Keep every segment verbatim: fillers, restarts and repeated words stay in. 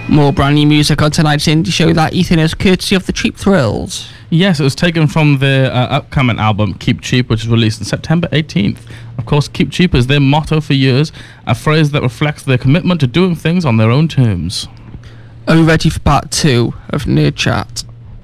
More brand new music on tonight's indie show that Ethan is courtesy of the Cheap Thrills. Yes, it was taken from their uh, upcoming album Keep Cheap, which is released on September eighteenth. Of course, Keep Cheap is their motto for years, a phrase that reflects their commitment to doing things on their own terms. Are we ready for part two of Nerd Chat?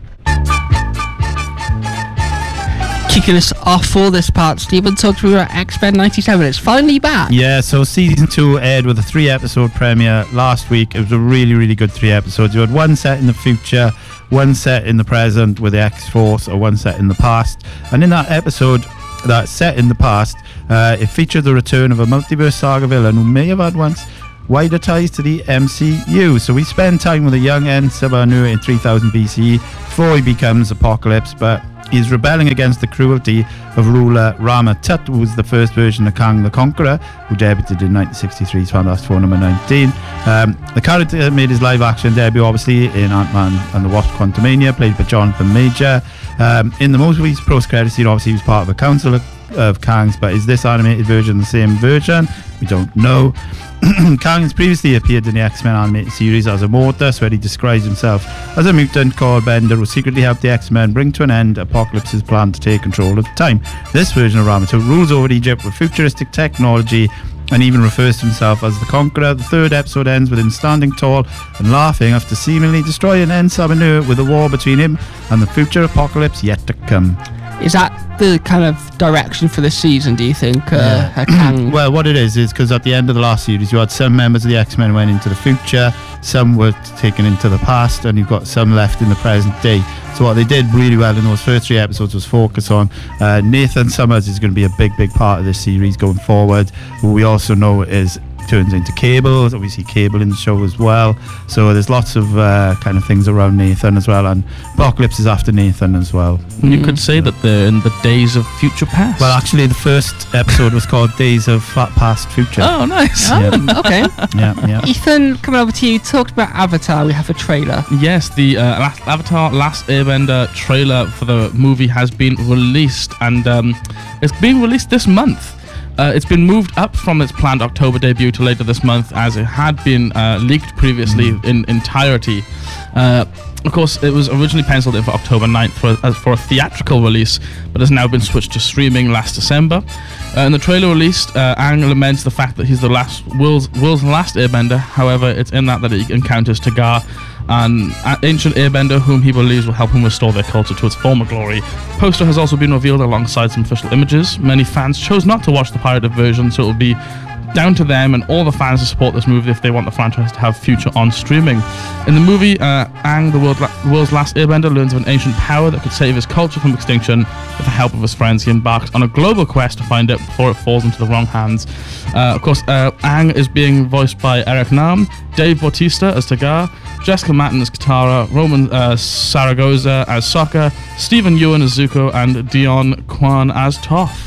Kicking us off for this part, Stephen talked through our X-Men ninety-seven. It's finally back. Yeah, so season two aired with a three-episode premiere last week. It was a really, really good three episodes. You had one set in the future, one set in the present with the X-Force, or one set in the past. And in that episode, that set in the past, uh, it featured the return of a multiverse saga villain who may have had once wider ties to the M C U. So we spend time with a young Ensa in three thousand B C E before he becomes Apocalypse, but he's rebelling against the cruelty of ruler Rama Tut, who was the first version of Kang the Conqueror, who debuted in nineteen sixty-three's Fantastic Four number nineteen. Um, the character made his live-action debut, obviously, in Ant-Man and the Wasp: Quantumania, played by Jonathan Major. Um, in the most recent post-credit scene, obviously, he was part of a council of, of Kangs, but is this animated version the same version? We don't know. Kang has previously appeared in the X-Men animated series as a Mortis, where he describes himself as a mutant called Bender, who secretly helped the X-Men bring to an end Apocalypse's plan to take control of time. This version of Rama Tut rules over Egypt with futuristic technology and even refers to himself as the Conqueror. The third episode ends with him standing tall and laughing after seemingly destroying En-Sabah with a war between him and the future Apocalypse yet to come. Is that the kind of direction for this season, do you think? Uh, yeah. Kang? Well, what it is, is because at the end of the last series, you had some members of the X-Men went into the future, some were taken into the past, and you've got some left in the present day. So what they did really well in those first three episodes was focus on uh, Nathan Summers is going to be a big, big part of this series going forward, who we also know is turns into Cable. So we see Cable in the show as well. So there's lots of uh, kind of things around Nathan as well, and Apocalypse is after Nathan as well. Mm-hmm. You could say that they're in the days of future past. Well, actually, the first episode was called Days of Past Future. Oh, nice. Oh, yeah. okay. Yeah, yeah. Ethan, coming over to you, you talked about Avatar. We have a trailer. Yes, the uh, last Avatar Last Airbender trailer for the movie has been released, and um, it's being released this month. Uh, it's been moved up from its planned October debut to later this month, as it had been uh, leaked previously mm. in entirety. Uh, of course, it was originally penciled in for October ninth for, uh, for a theatrical release, but has now been switched to streaming last December. Uh, in the trailer released, uh, Aang laments the fact that he's the last world's, world's last Airbender. However, it's in that that he encounters Tagar, an ancient airbender whom he believes will help him restore their culture to its former glory. The poster has also been revealed alongside some official images. Many fans chose not to watch the pirated version, so it will be down to them and all the fans to support this movie if they want the franchise to have future on streaming. In the movie, uh, Aang, the world la- world's last airbender, learns of an ancient power that could save his culture from extinction. With the help of his friends, he embarks on a global quest to find it before it falls into the wrong hands. Uh, of course, uh, Aang is being voiced by Eric Nam, Dave Bautista as Tagar, Jessica Matten as Katara, Roman uh, Zaragoza as Sokka, Stephen Ewan as Zuko, and Dion Kwan as Toph.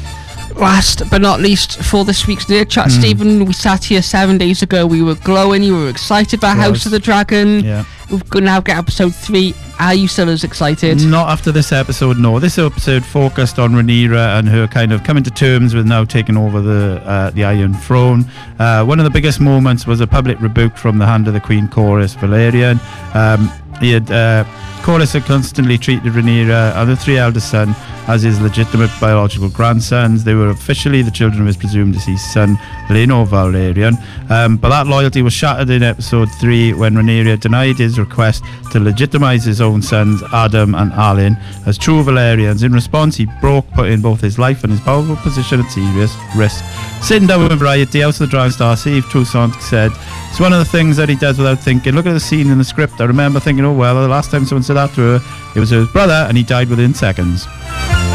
Last but not least, for this week's Nerd Chat, mm. Stephen, we sat here seven days ago. We were glowing. You were excited about House of the Dragon. Yeah. We're going to now get episode three. Are you still as excited? Not after this episode, no. This episode focused on Rhaenyra and her kind of coming to terms with now taking over the uh, the Iron Throne. Uh, one of the biggest moments was a public rebuke from the Hand of the Queen Corlys Velaryon. Um, he had uh, Corlys had constantly treated Rhaenyra and the three eldest sons as his legitimate biological grandsons. They were officially the children of his presumed deceased son, Laenor Velaryon. Um, but that loyalty was shattered in episode three when Rhaenyra denied his request to legitimize his own sons, Adam and Alan, as true Velaryons. In response, he broke, putting both his life and his powerful position at serious risk. Sitting down with Variety, House of the Dragon star Steve Toussaint said, "It's one of the things that he does without thinking. Look at the scene in the script. I remember thinking, oh well, the last time someone said that to her, it was her brother, and he died within seconds."